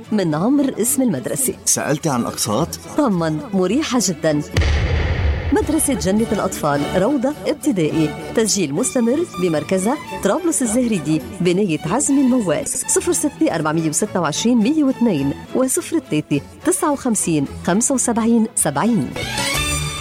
من عمر اسم المدرسة. سألتي عن أقساط؟ طبعا مريحة جدا. مدرسة جنة الأطفال روضة ابتدائي، تسجيل مستمر بمركزها طرابلس الزهريدي بناية عزمي الموال. 06 426 102 و 03 59 75 70.